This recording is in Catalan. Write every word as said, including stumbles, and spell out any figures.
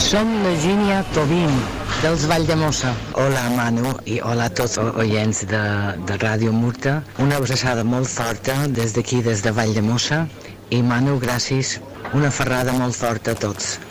Som la Gínia Tobin, dels Valldemossa. Hola, Manu, i hola a tots els oients de, de Ràdio Murta. Una abraçada molt forta des d'aquí, des de Valldemossa. I, Manu, gràcies. Una ferrada molt forta a tots.